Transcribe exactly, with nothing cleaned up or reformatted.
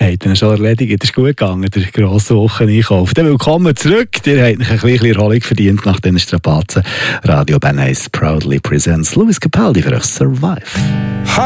habt ihr schon erledigt. Das ist gut gegangen, der grosse Wocheneinkauf. Dann willkommen zurück. Ihr habt euch ein bisschen Erholung verdient nach diesen Strapazen. Radio Bern eins proudly presents Lewis Capaldi für euch Survive.